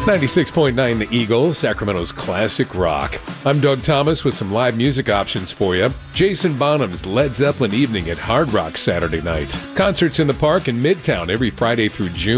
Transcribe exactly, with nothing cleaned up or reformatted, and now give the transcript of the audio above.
ninety-six point nine The Eagle, Sacramento's classic rock. I'm Doug Thomas with some live music options for you. Jason Bonham's Led Zeppelin Evening at Hard Rock Saturday night. Concerts in the Park in Midtown every Friday through June.